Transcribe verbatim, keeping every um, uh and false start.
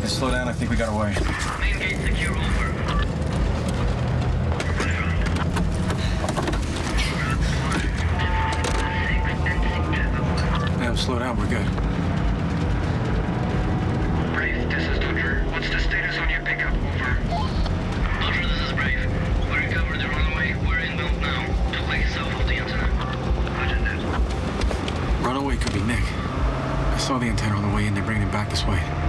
they slow down, I think we got away. Main gate secure, over. Yeah, slow down, we're good. Brave, this is Dodger. What's the status on your pickup? Over. Dodger, this is Brave. We recovered the runway. We're inbound now. Two ways south of the antenna. Roger that. Runaway could be Nick. I saw the antenna on the way in. They're bringing him back this way.